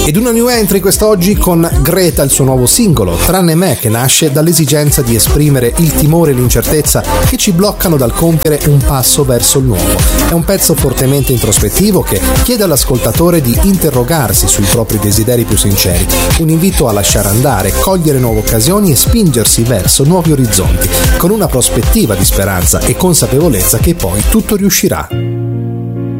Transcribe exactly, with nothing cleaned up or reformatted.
Ed una new entry quest'oggi con Greta, il suo nuovo singolo, Tranne me, che nasce dall'esigenza di esprimere il timore e l'incertezza che ci bloccano dal compiere un passo verso il nuovo. È un pezzo fortemente introspettivo che chiede all'ascoltatore di interrogarsi sui propri desideri più sinceri, un invito a lasciare andare, cogliere nuove occasioni e spingersi verso nuovi orizzonti, con una prospettiva di speranza e consapevolezza che poi tutto riuscirà.